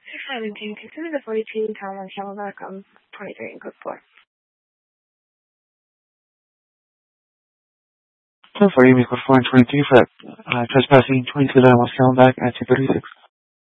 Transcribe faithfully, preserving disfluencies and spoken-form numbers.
six seventeen, consider the forty-two, Town one, Camelback, um, twenty-three, and code four. ten forty, make code four and twenty-three for uh, trespassing twenty-two West Camelback at two thirty-six.